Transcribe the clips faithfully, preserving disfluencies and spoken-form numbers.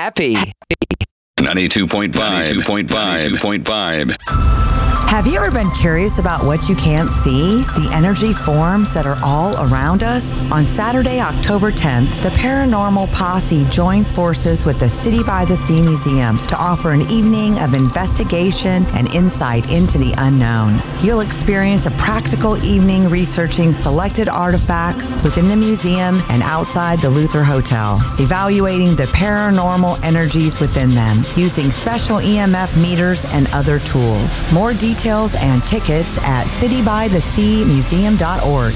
happy. ninety-two point five, ninety-two point five, ninety-two point five. Have you ever been curious about what you can't see? The energy forms that are all around us? On Saturday, October tenth, the Paranormal Posse joins forces with the City by the Sea Museum to offer an evening of investigation and insight into the unknown. You'll experience a practical evening researching selected artifacts within the museum and outside the Luther Hotel, evaluating the paranormal energies within them using special E M F meters and other tools. More details Details and tickets at city by the sea museum dot org.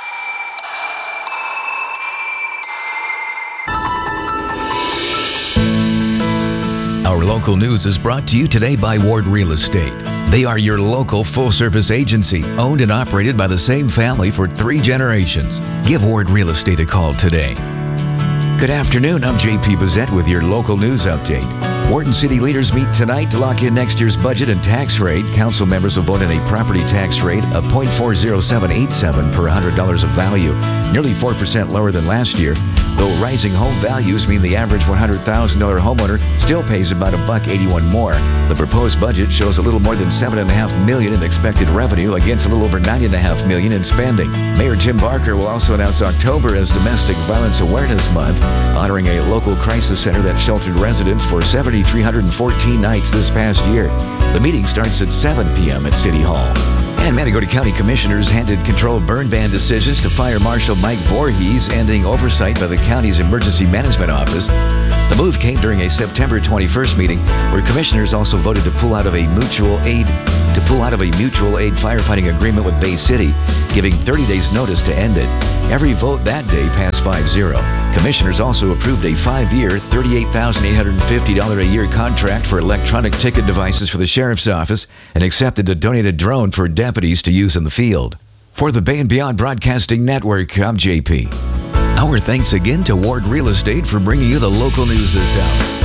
Our local news is brought to you today by Ward Real Estate. They are your local full-service agency, owned and operated by the same family for three generations. Give Ward Real Estate a call today. Good afternoon, I'm J P Bazette with your local news update. Wharton City leaders meet tonight to lock in next year's budget and tax rate. Council members will vote on a property tax rate of zero point four zero seven eight seven per one hundred dollars of value, nearly four percent lower than last year. Though rising home values mean the average one hundred thousand dollars homeowner still pays about a buck eighty-one more. The proposed budget shows a little more than seven point five million dollars in expected revenue against a little over nine point five million dollars in spending. Mayor Tim Barker will also announce October as Domestic Violence Awareness Month, honoring a local crisis center that sheltered residents for seven thousand three hundred fourteen nights this past year. The meeting starts at seven p.m. at City Hall. And Matagorda County Commissioners handed control of burn ban decisions to Fire Marshal Mike Voorhees, ending oversight by the county's Emergency Management Office. The move came during a September twenty-first meeting where commissioners also voted to pull out of a mutual aid to pull out of a mutual aid firefighting agreement with Bay City, giving thirty days notice to end it. Every vote that day passed five zero. Commissioners also approved a five-year, thirty-eight thousand eight hundred fifty dollars a year contract for electronic ticket devices for the Sheriff's Office and accepted a donated drone for deputies to use in the field. For the Bay and Beyond Broadcasting Network, I'm J P. Our thanks again to Ward Real Estate for bringing you the local news this hour.